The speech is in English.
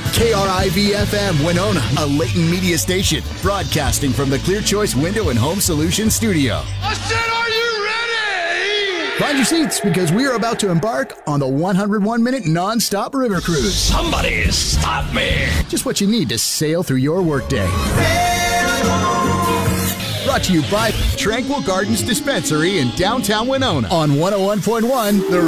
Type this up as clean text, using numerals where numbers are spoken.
KRIV-FM Winona, a Leighton Media station, broadcasting from the Clear Choice Window and Home Solutions studio. I said, are you ready? Find your seats because we are about to embark on the 101-minute non-stop river cruise. Somebody stop me! Just what you need to sail through your workday. Brought to you by Tranquil Gardens Dispensary in downtown Winona on 101.1 The